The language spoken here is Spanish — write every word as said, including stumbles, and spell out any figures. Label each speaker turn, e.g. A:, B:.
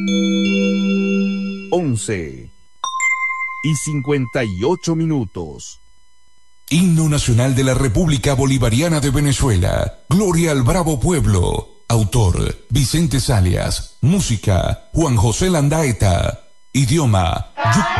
A: once y cincuenta y ocho minutos.
B: Himno Nacional de la República Bolivariana de Venezuela. Gloria al bravo pueblo. Autor, Vicente Salias. Música, Juan José Landaeta. Idioma,